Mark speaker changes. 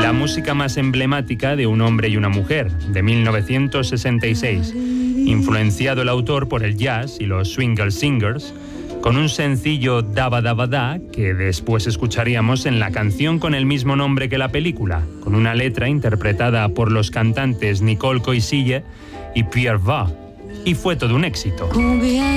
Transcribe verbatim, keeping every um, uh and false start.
Speaker 1: la música más emblemática de Un hombre y una mujer, de mil novecientos sesenta y seis, influenciado el autor por el jazz y los Swingle Singers, con un sencillo Daba Daba Da que después escucharíamos en la canción con el mismo nombre que la película, con una letra interpretada por los cantantes Nicole Coisille y Pierre Va, y fue todo un éxito.